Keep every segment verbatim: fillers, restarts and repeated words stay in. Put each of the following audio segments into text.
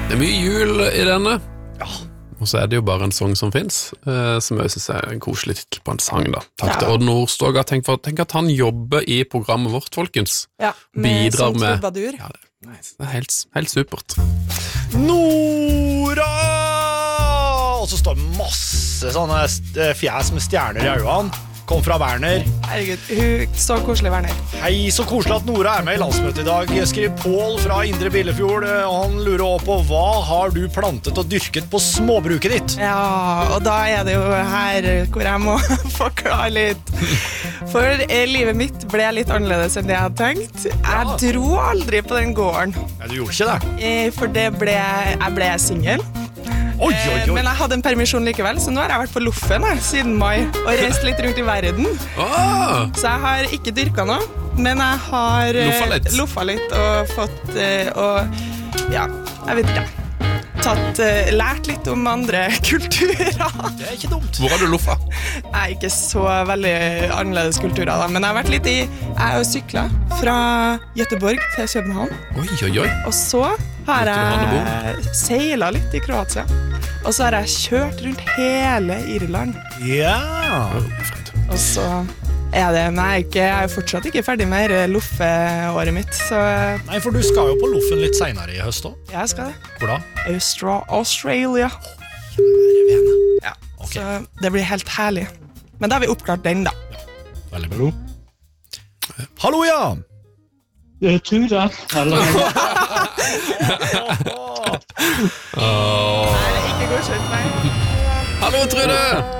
Det er mye jul i denne. Ja. Og så er det jo bare en sang som finnes, eh, som jeg synes er en koselig titel på en sang da. Takk ja. til Odd Nordstoga. Tenk, for, tenk at han jobber i programmet vårt, folkens. Ja, med bidrar sånn med trubadur. Ja, det, det er helt, helt supert. Nora! Og så står masse sånne fjes med stjerner i øynene. Kom fra Werner. Herregud, hun så koselig, Werner. Hei, så koselig at Nora er med i landsmøtet i dag. Skriver Pål fra Indre Billefjord, og han lurer også på hva har du plantet og dyrket på småbruket ditt? Ja, og da er det jo her hvor jeg må forklare litt. For livet mitt ble litt annerledes enn det jeg hadde tenkt. Jeg dro aldri på den gården. Ja, du gjorde ikke det? For det ble, jeg ble single. Oi, oi, oi. Men jeg hadde en permisjon likevel, så nå har jeg vært på Loffen her, siden mai, og reist litt rundt i verden. Ah. Så jeg har ikke dyrket noe, men jeg har Loffa litt. loffa litt og fått, og ja, jeg vet ikke, tatt, lært litt om andre kulturer. Det er ikke dumt. Hvor har du loffa? Jeg er ikke så veldig annerledes kulturer da, men jeg har vært litt i, jeg har jo syklet fra Göteborg til København. Oi, oi, oi. Og så har jeg seilet litt i Kroatia. Og så har jeg kjørt rundt hele Irland. Ja. Og så er det, nei, ikke, jeg er fortsatt ikke ferdig med loffeåret mitt. Så Nei, for du skal jo på Loffen litt senere i høst også. jeg skal det. Hvor da? Austra Australia. Ja, Ok. så det blir helt herlig. Men da har vi oppklart den da. Veldig bra. Hallo, ja! Jeg tror det. Eller... Åh. Nei, ikke godkjent, nei. Hallo, Trude!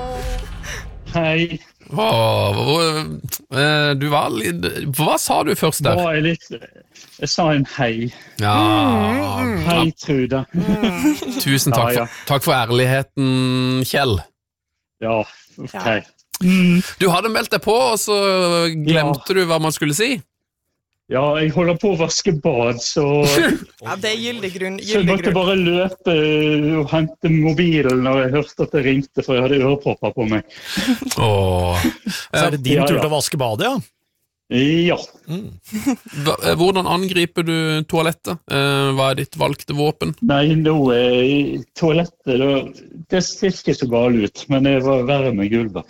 Hei. Åh, hvor, eh, du var litt... Hva sa du først der? Var jeg litt... Jeg sa en hei. Ja, Hei, Trude. tusen takk Ja, ja. for, takk for ærligheten, Kjell. Ja, ok. Du hadde meldt deg på, og så glemte du hva man skulle si. Ja, jeg holder på å vaske bad, så, Ja, det er gyldig grunn. så jeg Gyldig måtte grunn. bare løpe og hente mobilen når jeg hørte at det ringte, for jeg hadde ørepropper på meg. Åh. Så er det din Ja, tur ja. til å vaske badet, ja? Ja, Hva- eh, Hvordan angriper du toalettet? Eh, Hva er ditt valgte våpen? nei, nå er toalettet, da- det ser ikke så galt ut, men det var verre med gulvet.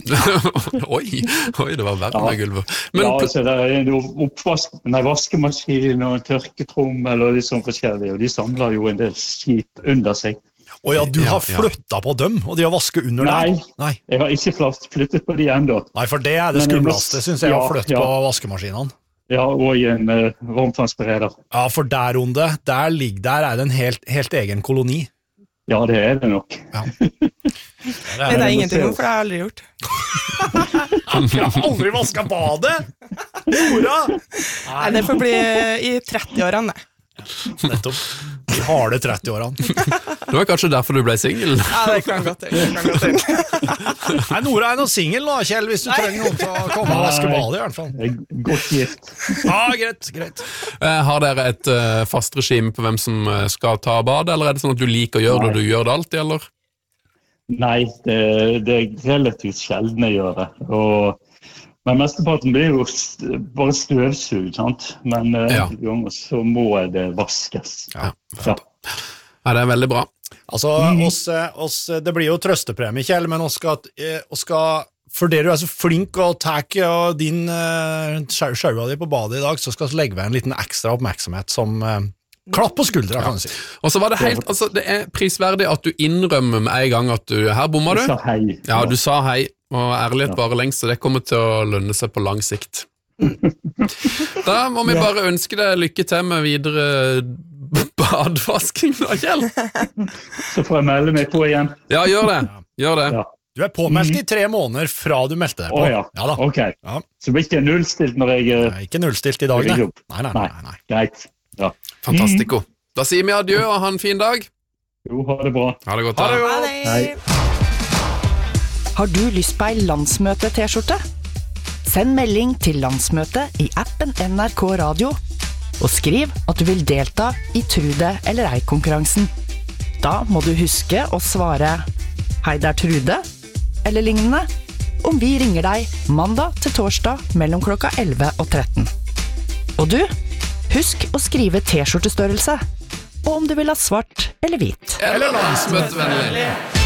oi, oi, det var verre Ja. med gulvet. Men ja, pl- så det er en oppvask, nei, vaskemaskin og en tørketrommel og litt sånn forskjellig, og de samler jo en del skit under seg. Å ja, du Ja, har ja. flyttet på dem, og de har vasket under Nei. deg? Nei. Jeg har ikke flytt- flyttet på de enda. Nei, for det er det Men jeg må- skumleste, synes jeg, å Ja, flytte ja. på vaskemaskinene. Ja, og i en uh, varmtvannsbereder. Ja, for der, Runde, der ligger der er det en helt, helt egen koloni. Ja, det er det nok. Ja. Det er det ingenting om, for det har jeg aldri gjort. Jeg har aldri vasket badet! Nora! Nei, det får bli i tretti-årene. Nettopp. De harde tretti-årene. det var kanskje derfor du ble single. Ja, det kan godt til. Det kan godt til. Nei, Nora er noe single nå, Kjell, hvis du trenger noen til å komme og vaske badet i hvert fall. Jeg er godt gift. Ja, greit, greit. Eh, Har dere et eh, fast regime på hvem som eh, skal ta badet, eller er det sånn at du liker å gjøre det, og du gjør det alltid, eller? Nei, det, det er relativt sjelden jeg gjør det. Og, men mesteparten blir jo s- bare støvsug, sant? Men uh, Ja. ganger så må det vaskes. Ja. Ja. Ja, det er veldig bra. Altså, oss, eh, oss, eh, det blir jo trøstepremie, Kjell, men oss skal, eh, oss skal for det du er så flink og tar og din uh, sjaua di på badet i dag, så skal vi legge ved en liten ekstra oppmerksomhet som uh, klapp på skuldra, kan du si. Og så var det helt, altså det er prisverdig at du innrømmer med en gang at du, her bomma du. Jeg sa hei. Ja, du sa hei, og ærlighet bare lengst, så det kommer til å lønne seg på lang sikt. Da må vi bare ønske deg lykke til med videre badvasking da, Kjell. Så får jeg melde meg på igjen. Ja, gjør det. Gjør det. Ja. Du er påmeldt i tre måneder fra du meldte deg på. Å ja, Ja da. ok. Ja. Så blir ikke nullstilt når jeg... eh, Nei, ikke nullstilt i dag, Jeg nei. jobb. Nei, nei, nei, nei. Greit. Ja. Fantastico. Da sier vi adjø og ha en fin dag. Jo, ha det bra. Ha det godt. Ha det da. godt. Hei. Har du lyst på ei landsmøte-T-skjorte? Send melding til landsmøtet i appen N R K Radio, og skriv at du vil delta i Trude eller ei-konkurransen. Da må du huske å svare «Hei, det er Trude», eller lignende, om vi ringer deg mandag til torsdag mellom klokka elleve og tretten. Og du, husk å skrive T-skjortestørrelse. og om du vil ha svart eller hvit. Eller landsmøtevennlig.